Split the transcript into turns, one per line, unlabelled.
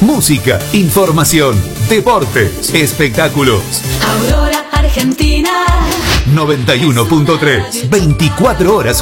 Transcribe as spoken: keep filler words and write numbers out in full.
música, información, deportes, espectáculos.
Aurora Argentina
noventa y uno punto tres, veinticuatro horas